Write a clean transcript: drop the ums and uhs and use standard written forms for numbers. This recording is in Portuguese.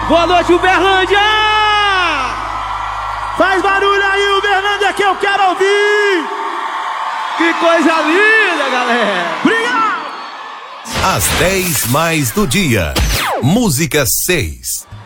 Boa noite, Uberlândia! Faz barulho aí, Uberlândia, que eu quero ouvir! Que coisa linda, galera! Obrigado! Às 10 mais do dia. Música 6.